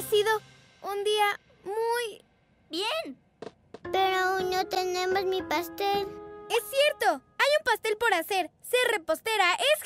Ha sido un día muy... bien. Pero aún no tenemos mi pastel. ¡Es cierto! Hay un pastel por hacer. Ser repostera es